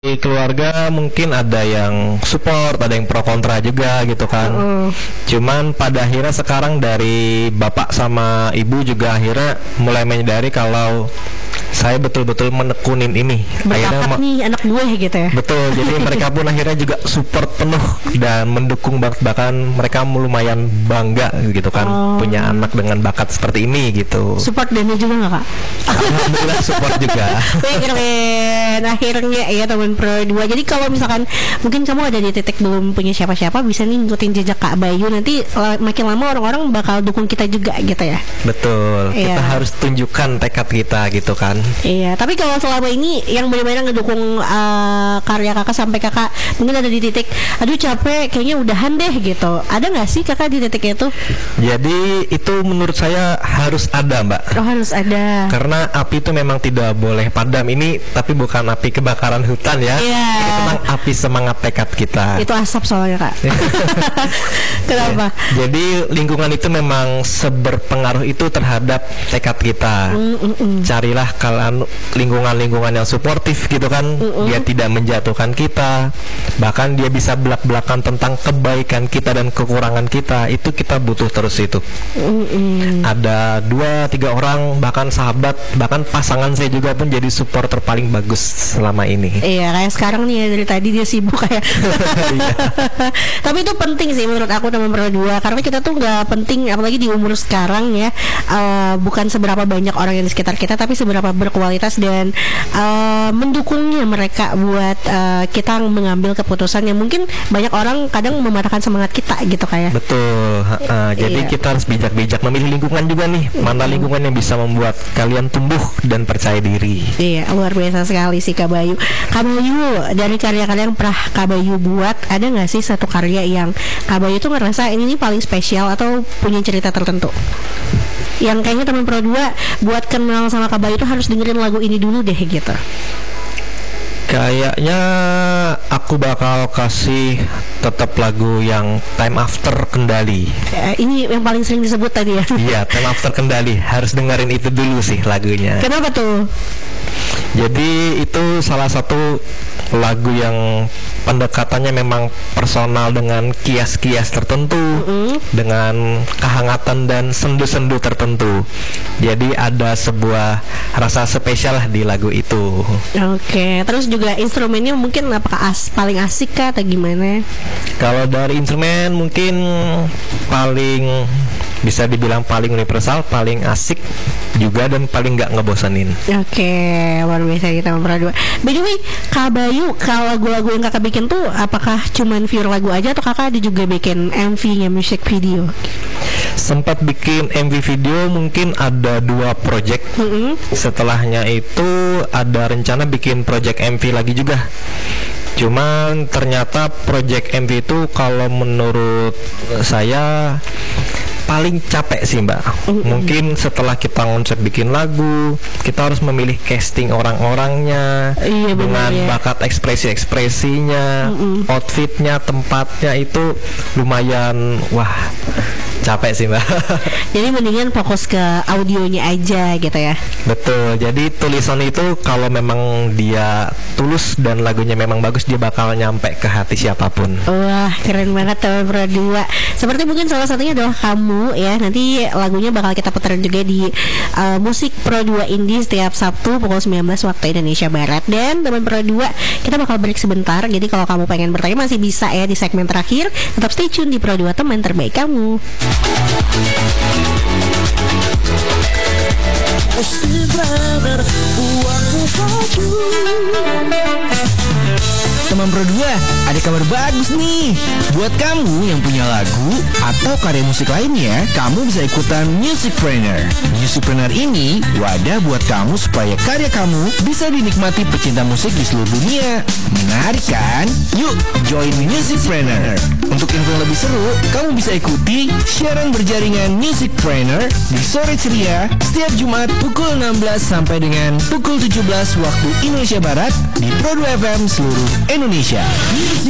Di keluarga mungkin ada yang support, ada yang pro kontra juga gitu kan. Cuman pada akhirnya sekarang dari bapak sama ibu juga akhirnya mulai menyadari kalau saya betul-betul menekunin ini. Berbakat nih anak gue gitu ya. Betul, jadi mereka pun akhirnya juga support penuh dan mendukung, bahkan mereka lumayan bangga gitu kan punya anak dengan bakat seperti ini gitu. Support Dani juga nggak kak? Alhamdulillah support juga. Keren, akhirnya ya teman Pro 2. Jadi kalau misalkan mungkin kamu ada di titik belum punya siapa-siapa, bisa nih ngikutin jejak Kak Bayu. Nanti makin lama orang-orang bakal dukung kita juga gitu ya. Betul, kita harus tunjukkan tekad kita gitu kan. Iya, tapi kalau selama ini yang benar-benar ngedukung karya kakak sampai kakak mungkin ada di titik, aduh capek, kayaknya udahan deh gitu. Ada nggak sih kakak di titik itu? Jadi itu menurut saya harus ada, Mbak. Oh, harus ada. Karena api itu memang tidak boleh padam. Ini tapi bukan api kebakaran hutan ya. Iya. Ini tentang api semangat tekad kita. Itu asap soalnya kak. Kenapa? Jadi lingkungan itu memang seberpengaruh itu terhadap tekad kita. Carilah kalian lingkungan-lingkungan yang suportif gitu kan. Dia tidak menjatuhkan kita, bahkan dia bisa belak-belakan tentang kebaikan kita dan kekurangan kita. Itu kita butuh terus itu. Ada 2-3 orang, bahkan sahabat, bahkan pasangan saya juga pun jadi supporter paling bagus selama ini. Iya, kayak sekarang nih ya, dari tadi dia sibuk kayak. Tapi itu penting sih menurut aku teman Pro 2, karena kita tuh nggak penting, apalagi di umur sekarang ya, bukan seberapa banyak orang yang di sekitar kita, tapi seberapa berkualitas dan mendukungnya mereka buat kita mengambil keputusan yang mungkin banyak orang kadang mematahkan semangat kita gitu kayak. Betul. Jadi kita harus bijak-bijak memilih lingkungan juga nih. Mana lingkungan yang bisa membuat kalian tumbuh dan percaya diri. Iya, luar biasa sekali sih Kak Bayu. Kak Bayu, dari karya-karya yang pernah Kak Bayu buat, ada nggak sih satu karya yang Kak Bayu tuh ngerasa ini nih paling spesial atau punya cerita tertentu? Yang kayaknya teman Pro 2 buat kenal sama Kak Bayu tuh harus dengerin lagu ini dulu deh gitu. Kayaknya aku bakal kasih tetap lagu yang Time After Kendali. Ini yang paling sering disebut tadi ya. Iya, Time After Kendali. Harus dengerin itu dulu sih lagunya. Kenapa tuh? Jadi itu salah satu lagu yang pendekatannya memang personal dengan kias-kias tertentu, dengan kehangatan dan sendu-sendu tertentu. Jadi ada sebuah rasa spesial lah di lagu itu. Oke, terus juga instrumennya mungkin apakah paling asik kah atau gimana? Kalau dari instrumen mungkin paling bisa dibilang paling universal, paling asik juga dan paling nggak ngebosanin. Oke, luar biasa kita Pro 2. By the way, Kak Bayu, kalau lagu-lagu yang kakak bikin tuh apakah cuman pure lagu aja atau kakak ada juga bikin MV-nya, music video? Sempat bikin MV video, mungkin ada 2 project. Setelahnya itu ada rencana bikin project MV lagi juga. Cuman ternyata project MV itu kalau menurut saya paling capek sih Mbak. Mungkin setelah kita konsep bikin lagu, kita harus memilih casting orang-orangnya, dengan bakat ekspresi-ekspresinya, outfitnya, tempatnya, itu lumayan capek sih Mbak. Jadi mendingan fokus ke audionya aja gitu ya. Betul. Jadi tulisan itu kalau memang dia tulus dan lagunya memang bagus, dia bakal nyampe ke hati siapapun. Wah, keren banget teman Pro 2. Seperti mungkin salah satunya adalah kamu ya. Nanti lagunya bakal kita puterin juga di Musik Pro 2 Indie setiap Sabtu pukul 19 waktu Indonesia Barat. Dan teman Pro 2, kita bakal break sebentar. Jadi kalau kamu pengen bertanya masih bisa ya di segmen terakhir. Tetap stay tune di Pro 2, teman terbaik kamu. Teman Pro 2, ada kabar bagus nih. Buat kamu yang punya lagu atau karya musik lainnya, kamu bisa ikutan Musicpreneur. Musicpreneur ini wadah buat kamu supaya karya kamu bisa dinikmati pecinta musik di seluruh dunia. Menarik kan? Yuk, join Musicpreneur. Untuk info yang lebih seru, kamu bisa ikuti siaran berjaringan Musicpreneur di sore ceria setiap Jumat pukul 16 sampai dengan pukul 17 waktu Indonesia Barat di Pro 2 FM seluruh Indonesia.